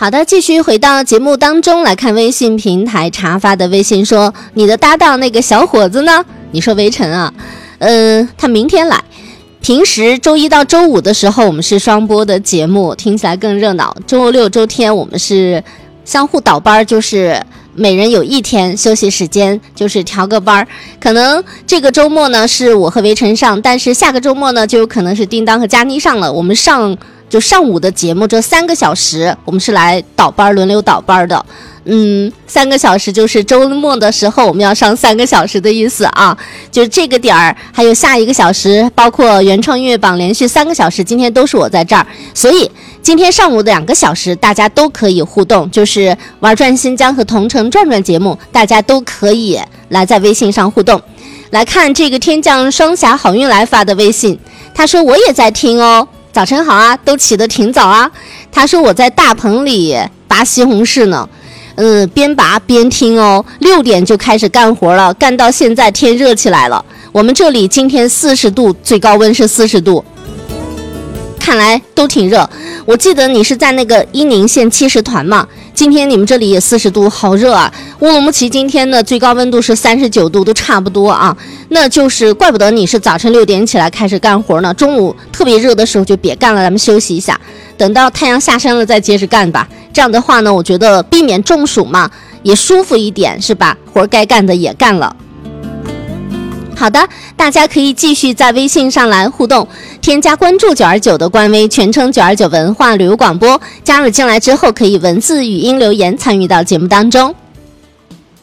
好的，继续回到节目当中来看微信平台茶发的微信说，你的搭档那个小伙子呢？你说围城啊，他明天来。平时周一到周五的时候我们是双播的节目，听起来更热闹。周六周天我们是相互倒班，就是每人有一天休息时间，就是调个班。可能这个周末呢是我和围城上，但是下个周末呢就有可能是叮当和佳妮上了。我们上午的节目这3个小时我们是来倒班，轮流倒班的。3个小时就是周末的时候我们要上3个小时的意思啊，就是这个点儿还有下1个小时，包括原创音乐榜连续3个小时，今天都是我在这儿，所以今天上午的2个小时大家都可以互动，就是玩转新疆和同城转转节目，大家都可以来在微信上互动。来看这个天降双侠好运来发的微信，他说我也在听哦，早晨好啊，都起得挺早啊。他说我在大棚里拔西红柿呢，边拔边听哦，6点就开始干活了，干到现在天热起来了。我们这里今天40度，最高温是40度，看来都挺热。我记得你是在那个伊宁县70团嘛，今天你们这里也40度，好热啊。乌鲁木齐今天的最高温度是39度，都差不多啊。那就是怪不得你是早晨6点起来开始干活呢，中午特别热的时候就别干了，咱们休息一下，等到太阳下山了再接着干吧。这样的话呢，我觉得避免中暑嘛，也舒服一点，是吧？活该干的也干了。好的，大家可以继续在微信上来互动，添加关注929的官微，全称929文化旅游广播，加入进来之后可以文字语音留言参与到节目当中。